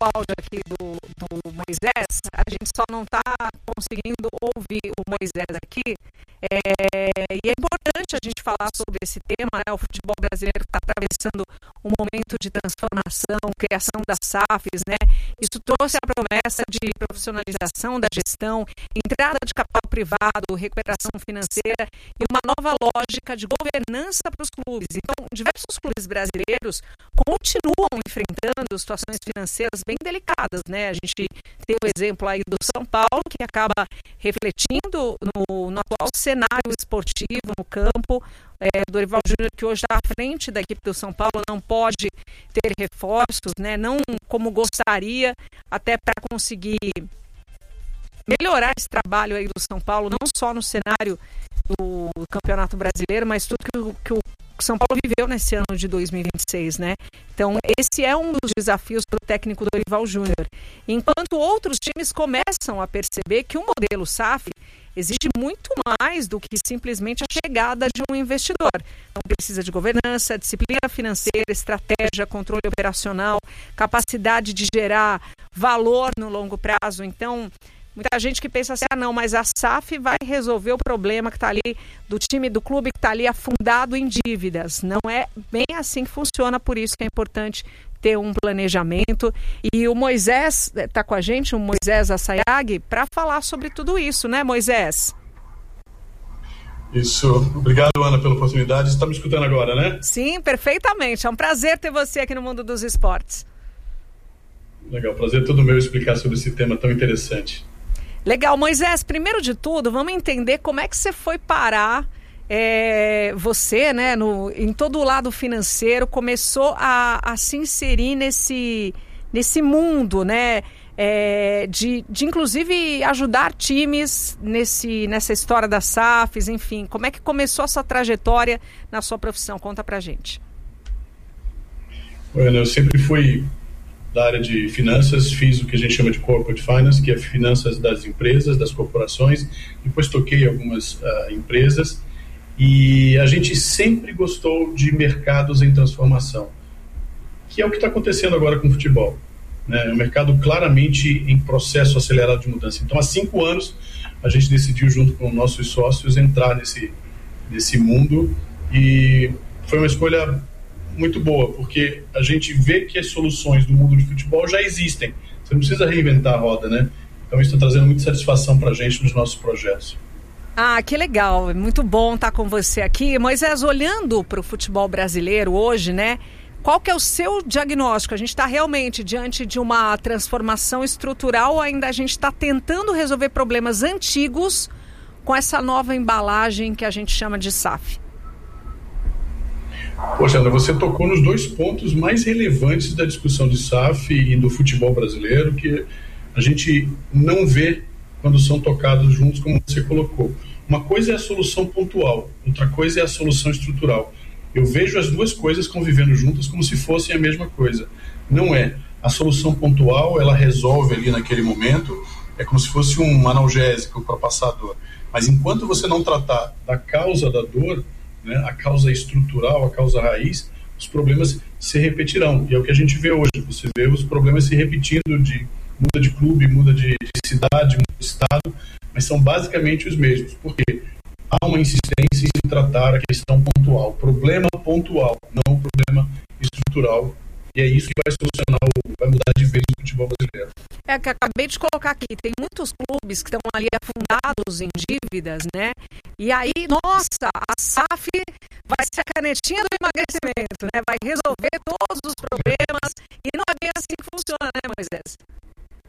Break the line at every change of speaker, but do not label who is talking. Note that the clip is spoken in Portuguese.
áudio aqui do Moisés, a gente só não está conseguindo ouvir o Moisés aqui. E é importante a gente falar sobre esse tema, né? O futebol brasileiro está atravessando um momento de transformação, criação das SAFs, né? Isso trouxe a promessa de profissionalização da gestão, entrada de capital privado, recuperação financeira e uma nova lógica de governança para os clubes. Então, diversos clubes brasileiros continuam enfrentando situações financeiras bem delicadas, né? A gente tem o exemplo aí do São Paulo, que acaba refletindo no atual cenário esportivo, no campo. Dorival Júnior, que hoje está à frente da equipe do São Paulo, não pode ter reforços, né? Não como gostaria, até para conseguir melhorar esse trabalho aí do São Paulo, não só no cenário do Campeonato Brasileiro, mas tudo que o São Paulo viveu nesse ano de 2026, né? Então, esse é um dos desafios para o técnico Dorival Júnior. Enquanto outros times começam a perceber que o modelo SAF exige muito mais do que simplesmente a chegada de um investidor. Então, precisa de governança, disciplina financeira, estratégia, controle operacional, capacidade de gerar valor no longo prazo. Então, muita gente que pensa assim, não, mas a SAF vai resolver o problema que está ali, do time, do clube que está ali afundado em dívidas. Não é bem assim que funciona, por isso que é importante ter um planejamento. E o Moisés está com a gente, o Moisés Assayag, para falar sobre tudo isso, né, Moisés?
Isso. Obrigado, Ana, pela oportunidade. Você está me escutando agora, né?
Sim, perfeitamente. É um prazer ter você aqui no Mundo dos Esportes.
Legal, prazer todo meu explicar sobre esse tema tão interessante.
Legal, Moisés, primeiro de tudo, vamos entender como é que você foi parar, você, né, em todo o lado financeiro, começou a se inserir nesse mundo, né, de inclusive ajudar times nessa história das SAFs, enfim, como é que começou a sua trajetória na sua profissão? Conta pra gente.
Bueno, eu sempre fui da área de finanças, fiz o que a gente chama de corporate finance, que é finanças das empresas, das corporações, depois toquei algumas empresas, e a gente sempre gostou de mercados em transformação, que é o que está acontecendo agora com o futebol, né? É um mercado claramente em processo acelerado de mudança. Então, há 5 anos, a gente decidiu, junto com nossos sócios, entrar nesse mundo, e foi uma escolha muito boa, porque a gente vê que as soluções do mundo de futebol já existem. Você não precisa reinventar a roda, né? Então isso está trazendo muita satisfação para a gente nos nossos projetos.
Ah, que legal. É muito bom estar com você aqui. Moisés, olhando para o futebol brasileiro hoje, né? Qual que é o seu diagnóstico? A gente está realmente diante de uma transformação estrutural ou ainda a gente está tentando resolver problemas antigos com essa nova embalagem que a gente chama de SAF?
Poxa, Ana, você tocou nos 2 pontos mais relevantes da discussão de SAF e do futebol brasileiro, que a gente não vê quando são tocados juntos, como você colocou. Uma coisa é a solução pontual, outra coisa é a solução estrutural. Eu vejo as 2 coisas convivendo juntas como se fossem a mesma coisa. Não é. A solução pontual, ela resolve ali naquele momento, é como se fosse um analgésico para passar a dor. Mas enquanto você não tratar da causa da dor, né, a causa estrutural, a causa raiz, os problemas se repetirão. E é o que a gente vê hoje. Você vê os problemas se repetindo, muda de clube, muda de cidade, muda de estado, mas são basicamente os mesmos. Porque há uma insistência em tratar a questão pontual, problema pontual, não o problema estrutural. E é isso que vai solucionar, vai mudar de vez o futebol brasileiro.
É que acabei de colocar aqui, tem muitos clubes que estão ali afundados em dívidas, né? E aí, nossa, a SAF vai ser a canetinha do emagrecimento, né? Vai resolver todos os problemas. E não é bem assim que funciona, né, Moisés?